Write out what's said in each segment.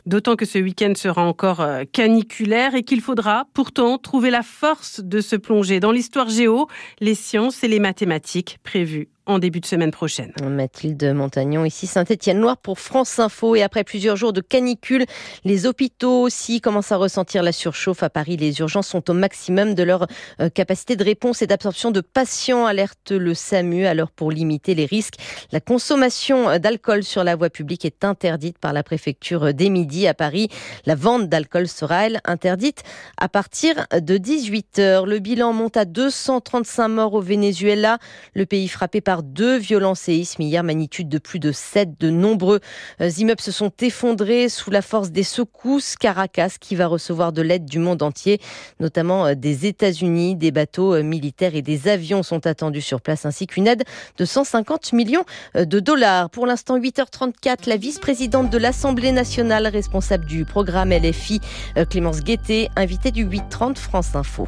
D'autant que ce week-end sera encore caniculaire et qu'il faudra pourtant trouver la force de se plonger dans l'histoire géo, les sciences et les mathématiques prévues en début de semaine prochaine. Mathilde Montagnon, ici Saint-Étienne-Loire pour France Info. Et après plusieurs jours de canicule, les hôpitaux aussi commencent à ressentir la surchauffe. À Paris, les urgences sont au maximum de leur capacité de réponse et d'absorption de patients, alerte le SAMU. Alors pour limiter les risques, la consommation d'alcool sur la voie publique est interdite par la préfecture dès midi à Paris. La vente d'alcool sera, elle, interdite à partir de 18h. Le bilan monte à 235 morts au Venezuela. Le pays frappé par 2 violents séismes hier, magnitude de plus de 7. De nombreux immeubles se sont effondrés sous la force des secousses. Caracas qui va recevoir de l'aide du monde entier, notamment des États-Unis. Des bateaux militaires et des avions sont attendus sur place, ainsi qu'une aide de 150 millions de dollars. Pour l'instant, 8h34, la vice-présidente de l'Assemblée nationale, responsable du programme LFI, Clémence Guettet, invitée du 8h30 France Info.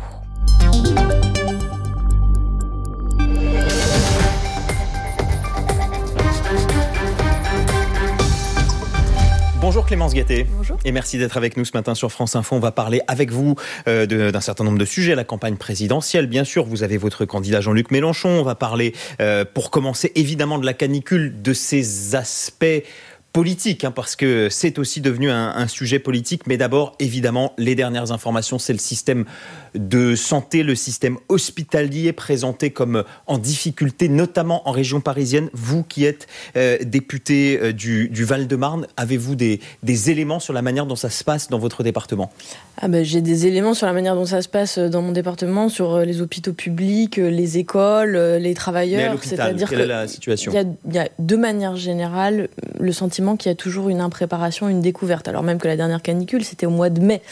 Bonjour Clémence Guettet. Bonjour. Et merci d'être avec nous ce matin sur France Info. On va parler avec vous d'un certain nombre de sujets. La campagne présidentielle, bien sûr. Vous avez votre candidat Jean-Luc Mélenchon. On va parler, pour commencer, évidemment de la canicule, de ses aspects politique, parce que c'est aussi devenu un sujet politique. Mais d'abord, évidemment, les dernières informations, c'est le système de santé, le système hospitalier présenté comme en difficulté, notamment en région parisienne. Vous qui êtes député du Val-de-Marne, avez-vous des éléments sur la manière dont ça se passe dans votre département ? J'ai des éléments sur la manière dont ça se passe dans mon département, sur les hôpitaux publics, les écoles, les travailleurs. Mais à l'hôpital, c'est-à-dire quelle est la situation ? Il y a de manière générale le sentiment qu'il y a toujours une impréparation, une découverte. Alors même que la dernière canicule, c'était au mois de mai.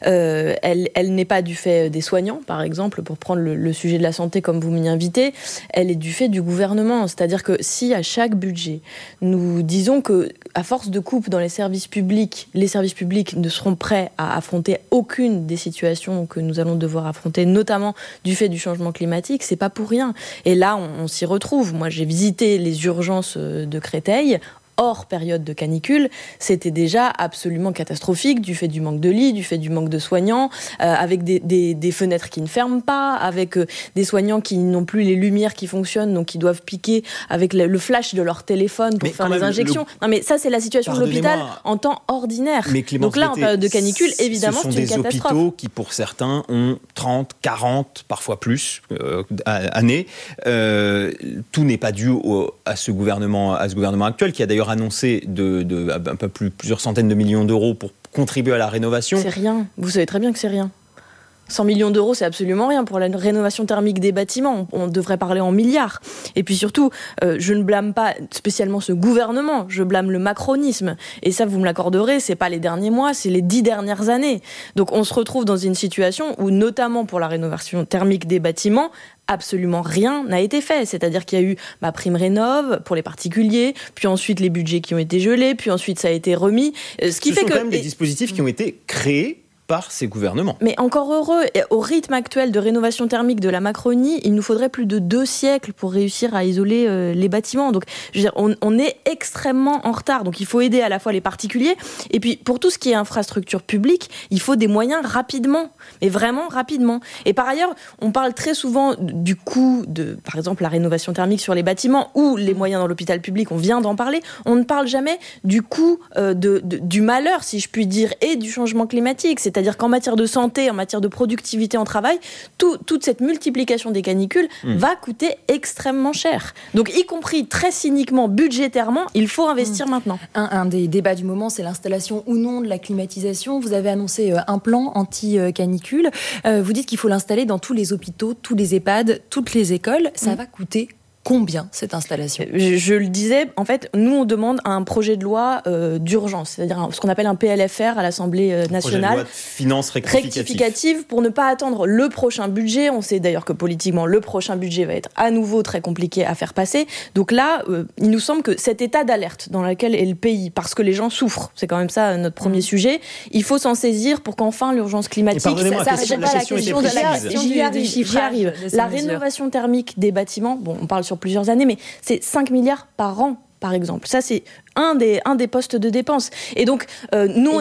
Elle n'est pas du fait des soignants, par exemple, pour prendre le sujet de la santé comme vous m'y invitez. Elle est du fait du gouvernement. C'est-à-dire que si à chaque budget, nous disons que à force de coupe dans les services publics ne seront prêts à affronter aucune des situations que nous allons devoir affronter, notamment du fait du changement climatique, c'est pas pour rien. Et là, on s'y retrouve. Moi, j'ai visité les urgences de Créteil. Hors période de canicule, c'était déjà absolument catastrophique du fait du manque de lits, du fait du manque de soignants, avec des fenêtres qui ne ferment pas, avec des soignants qui n'ont plus les lumières qui fonctionnent, donc qui doivent piquer avec le flash de leur téléphone pour faire les injections. Non mais ça, c'est la situation de l'hôpital en temps ordinaire. Donc là, en période de canicule, évidemment, c'est une catastrophe. Ce sont des hôpitaux qui, pour certains, ont 30, 40, parfois plus années. Tout n'est pas dû à ce gouvernement actuel, qui a d'ailleurs annoncé un peu plusieurs centaines de millions d'euros pour contribuer à la rénovation. C'est rien. Vous savez très bien que c'est rien. 100 millions d'euros, c'est absolument rien pour la rénovation thermique des bâtiments. On devrait parler en milliards. Et puis surtout, je ne blâme pas spécialement ce gouvernement, je blâme le macronisme. Et ça, vous me l'accorderez, c'est pas les derniers mois, c'est les 10 dernières années. Donc on se retrouve dans une situation où, notamment pour la rénovation thermique des bâtiments, absolument rien n'a été fait. C'est-à-dire qu'il y a eu ma prime rénov pour les particuliers, puis ensuite les budgets qui ont été gelés, puis ensuite ça a été remis. Ce qui fait sont que quand même des dispositifs qui ont été créés par ces gouvernements. Mais encore heureux, et au rythme actuel de rénovation thermique de la Macronie, il nous faudrait plus de 2 siècles pour réussir à isoler les bâtiments. Donc, je veux dire, on est extrêmement en retard. Donc, il faut aider à la fois les particuliers, et puis pour tout ce qui est infrastructure publique, il faut des moyens rapidement, mais vraiment rapidement. Et par ailleurs, on parle très souvent du coût de, par exemple, la rénovation thermique sur les bâtiments ou les moyens dans l'hôpital public, on vient d'en parler. On ne parle jamais du coût du malheur, si je puis dire, et du changement climatique. C'est-à-dire qu'en matière de santé, en matière de productivité en travail, toute cette multiplication des canicules va coûter extrêmement cher. Donc, y compris très cyniquement, budgétairement, il faut investir maintenant. Un des débats du moment, c'est l'installation ou non de la climatisation. Vous avez annoncé un plan anti-canicule. Vous dites qu'il faut l'installer dans tous les hôpitaux, tous les EHPAD, toutes les écoles. Ça va coûter combien, cette installation ? Je le disais, en fait, nous, on demande un projet de loi d'urgence, c'est-à-dire ce qu'on appelle un PLFR à l'Assemblée nationale. Projet de loi de finances rectificative pour ne pas attendre le prochain budget. On sait d'ailleurs que politiquement, le prochain budget va être à nouveau très compliqué à faire passer. Donc là, il nous semble que cet état d'alerte dans lequel est le pays, parce que les gens souffrent, c'est quand même ça notre premier sujet, il faut s'en saisir pour qu'enfin l'urgence climatique... Ça répond pas à la question de J'y arrive. La rénovation thermique des bâtiments, bon, on parle sur plusieurs années, mais c'est 5 milliards par an, par exemple. Ça, c'est un des postes de dépenses. Et donc, nous,